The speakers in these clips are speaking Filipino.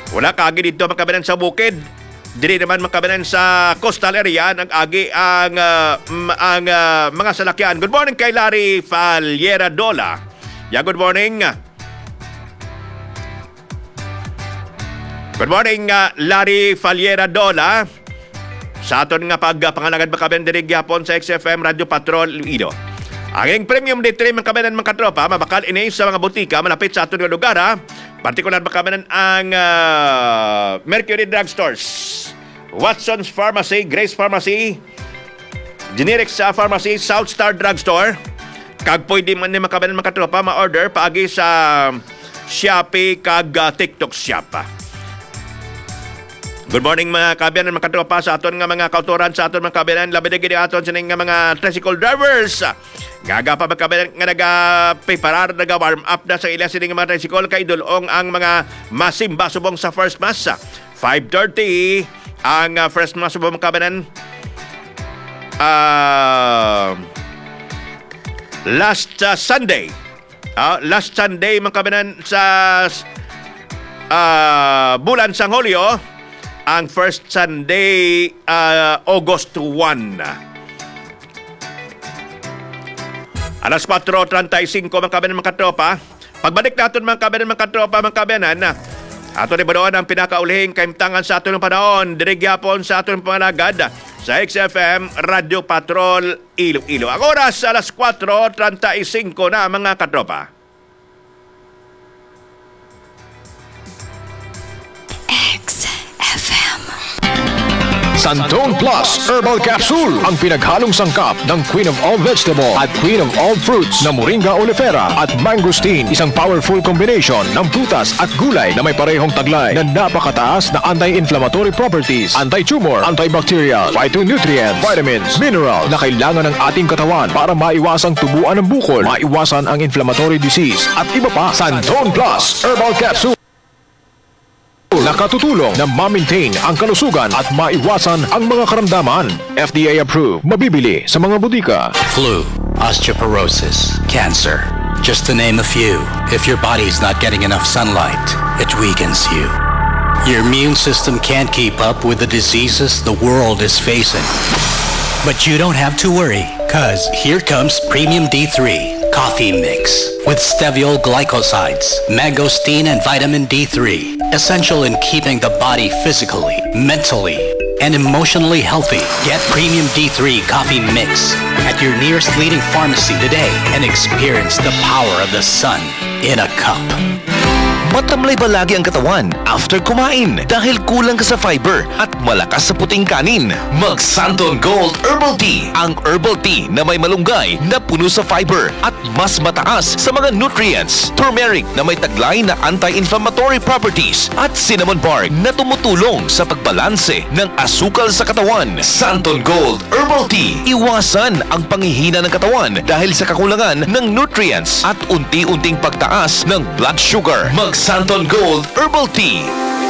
Wala kaagi dito makabanan sa bukid. Dili naman makabanan sa coastal area ang agi ang mga salakyan. Good morning kay Larry Faliera Dola. Yeah, good morning. Good morning, Larry Faliera Dola. Sa aton nga pagpangalagad makabanan diri gyapon sa XFM Radio Patrol Iloilo. Ang premium D3 makabanan mga katropa, mabakal ini sa mga butika malapit sa aton nga lugar. Partikular makabanan ang Mercury Drugstores, Watson's Pharmacy, Grace Pharmacy, Generics Pharmacy, South Star Drugstore. Kag pwede man ni makabanan mga katropa ma-order paagi sa Shopee kag TikTok Shop. Good morning mga kabanan mga katropa sa aton nga mga kautoran sa aton mga kabanan, labi na gid aton sa nga mga tricycle drivers. Gaga pa magkabalan nga nag-preparar, nag-warm up na sa ilang sining mga tricycle kay dulong ang mga masimba subong sa first mass. 5:30 ang first mass subong magkabalan. Last Sunday. Last Sunday magkabalan sa bulan sang Hulyo. Ang first Sunday, August 1. Alas 4:35 mga kabanan mga katropa. Pagbalik natin mga kabanan mga katropa, mga kabanan, ato ni badoon ang pinakaulihing kaimtangan sa aton ng panahon. Diri gyapon sa aton pangalagad sa XFM Radio Patrol Iloilo. Ang oras alas 4:35 na mga katropa. Santon Plus Herbal Capsule, ang pinaghalong sangkap ng Queen of All Vegetable at Queen of All Fruits na Moringa oleifera at mangosteen, isang powerful combination ng prutas at gulay na may parehong taglay na napakataas na anti-inflammatory properties, anti-tumor, antibacterial, phytonutrients, vitamins, minerals na kailangan ng ating katawan para maiwasang tubuan ng bukol, maiwasan ang inflammatory disease at iba pa. Santon Plus Herbal Capsule, nakatutulong na ma-maintain ang kalusugan at maiwasan ang mga karamdaman. FDA approved. Mabibili sa mga butika. Flu, osteoporosis, cancer. Just to name a few. If your body's not getting enough sunlight, it weakens you. Your immune system can't keep up with the diseases the world is facing. But you don't have to worry, cause here comes Premium D3 Coffee Mix with steviol glycosides, mangosteen, and vitamin D3. Essential in keeping the body physically, mentally, and emotionally healthy. Get Premium D3 Coffee Mix at your nearest leading pharmacy today and experience the power of the sun in a cup. Matamlay ba lagi ang katawan after kumain dahil kulang ka sa fiber at malakas sa puting kanin? Mag Santon Gold Herbal Tea, ang herbal tea na may malunggay na puno sa fiber at mas mataas sa mga nutrients. Turmeric na may taglay na anti-inflammatory properties at cinnamon bark na tumutulong sa pagbalanse ng asukal sa katawan. Santon Gold Herbal Tea, iwasan ang panghihina ng katawan dahil sa kakulangan ng nutrients at unti-unting pagtaas ng blood sugar. Mag Santon Gold Herbal Tea.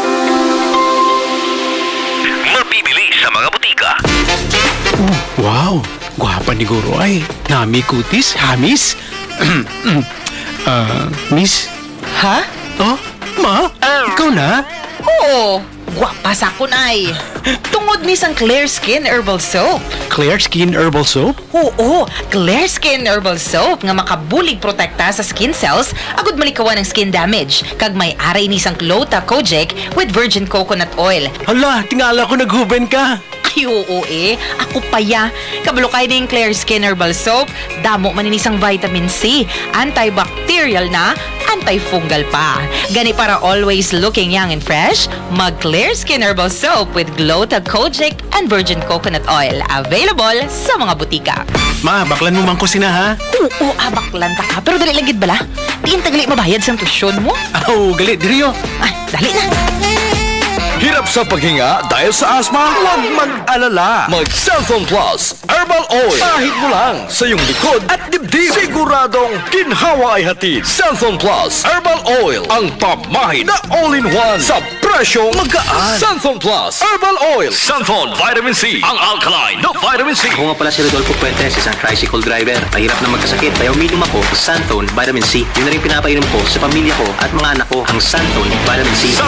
Mabibili sa mga butika. Wow! Gwapa ni Guro ay. Nami kutis, hamis. Miss? Ha? Oh, ma? Ikaw na? Oo, gwapa sa kun ay. Tungod ni sang Clear Skin Herbal Soap. Clear Skin Herbal Soap? Oo, Clear Skin Herbal Soap nga makabulig protekta sa skin cells agud malikawan ng skin damage. Kag may aray ni sang Clota Kojic with virgin coconut oil. Hala, tingala ko naghuben ka. Ay, oo ako paya. Kabalo kay ning Clear Skin Herbal Soap, damo man inisang vitamin C, antibacterial na, antifungal pa. Gani para always looking young and fresh, mag Clear Skin Herbal Soap with Glota Kojic and virgin coconut oil. Available sa mga butika. Ma, baklan mo man ko sina ha? Oo, baklan ta ka. Pero dali lang gid bala. Diin tagali mabayad sa tuition mo. Oh, gali, diriyo. Ay, dali na. Hirap sa paghinga dahil sa asma? Huwag mag-alala. Mag-Cellphone Plus Herbal Oil. Kahit mo lang sa iyong likod at dibdib. Siguradong ginhawa ay hatid. Cellphone Plus Herbal Oil. Ang pamahid na all-in-one sa presyong magaan. Cellphone Plus Herbal Oil. Cellphone Vitamin C. Ang alkaline na Vitamin C. Ako nga pala si Rodolfo Puentes, isang tricycle driver. Mahirap na magkasakit, kaya uminom ako sa Santon Vitamin C. Yun na rin pinapainom ko sa pamilya ko at mga anak ko, ang Santon Vitamin C.